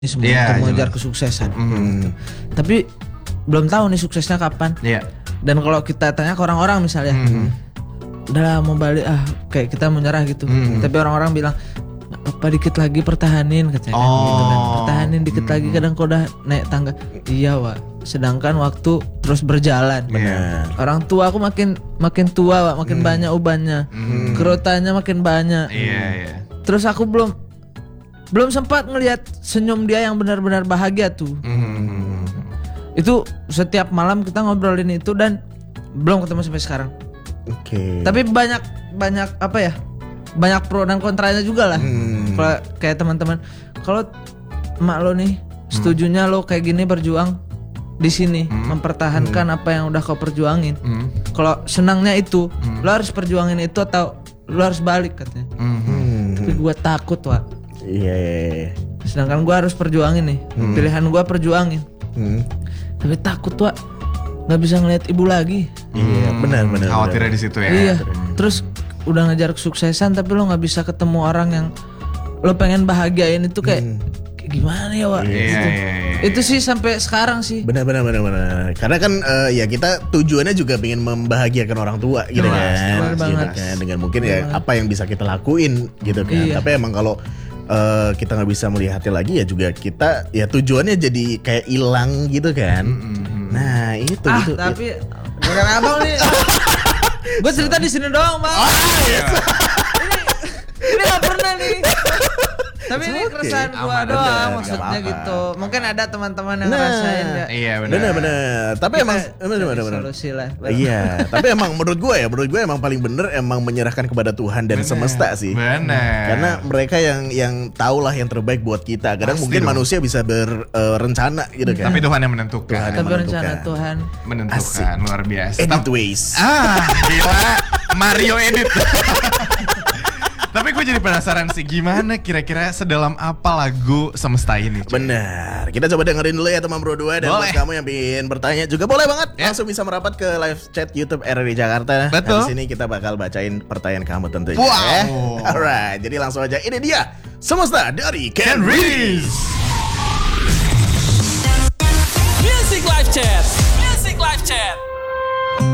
semua untuk mengejar kesuksesan. Tapi belum tahu nih suksesnya kapan. Dan kalau kita tanya ke orang-orang misalnya, udah mau balik kayak kita menyerah gitu. Tapi orang-orang bilang apa dikit lagi pertahanin katanya gitu kan. Pertahanin dikit lagi kadang kau udah naik tangga. Iya, Wak. Sedangkan waktu terus berjalan. Benar. Orang tua aku makin tua, Wak, makin banyak ubannya. Kerotannya makin banyak. Terus aku belum sempat ngelihat senyum dia yang benar-benar bahagia tuh. Itu setiap malam kita ngobrolin itu dan belum ketemu sampai sekarang. Tapi banyak apa ya? Banyak pro dan kontranya juga lah. Kalau kayak teman-teman, kalau emak lo nih setujunya lo kayak gini berjuang di sini, mempertahankan apa yang udah kau perjuangin. Kalau senangnya itu, lo harus perjuangin itu atau lo harus balik katanya. Tapi gue takut, Wak. Sedangkan gue harus perjuangin nih. Pilihan gue perjuangin. Tapi takut, Wak, nggak bisa ngeliat ibu lagi. Benar. Khawatirnya di situ ya. Iya. Terus udah ngejar kesuksesan tapi lo nggak bisa ketemu orang yang lo pengen bahagiain itu kayak gimana ya, Wak? Itu sih sampai sekarang sih. Benar. Karena kan ya kita tujuannya juga pengen membahagiakan orang tua gitu kan. Dengan mungkin ya apa yang bisa kita lakuin gitu kan. Tapi emang kalau kita nggak bisa melihatnya lagi ya juga kita ya tujuannya jadi kayak hilang gitu kan. Nah itu gitu. Tapi bukan abang nih. Gue cerita di sini doang, Bang. Ini nggak pernah nih. Tapi ini keresahan gua doang maksudnya gitu. Mungkin ada teman-teman yang ngerasain ya. Iya benar. Tapi emang benar. Solusi lah. Iya, tapi emang menurut gue emang paling bener emang menyerahkan kepada Tuhan dan semesta sih. Benar. Karena mereka yang tahu lah yang terbaik buat kita. Kadang mungkin manusia bisa berencana gitu kan. Tapi Tuhan yang menentukan. Tapi rencana Tuhan menentukan luar biasa. Edit ways. Gila. Mario edit. Tapi gue jadi penasaran sih gimana kira-kira sedalam apa lagu Semesta ini. Benar. Kita coba dengerin dulu ya teman Bro 2. Dan buat kamu yang ingin bertanya juga boleh banget langsung bisa merapat ke live chat YouTube RRI Jakarta. Betul. Di sini kita bakal bacain pertanyaan kamu tentunya. Wow. Alright, jadi langsung aja ini dia Semesta dari Ken Reese. Music Live Chat.